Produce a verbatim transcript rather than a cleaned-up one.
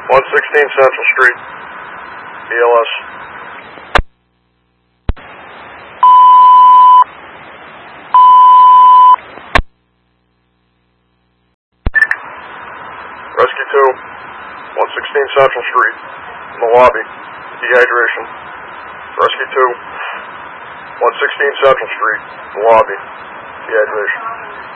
one sixteen Central Street, B L S. Rescue two, one sixteen Central Street, in the lobby, dehydration. Rescue two, one sixteen Central Street, in the lobby, dehydration.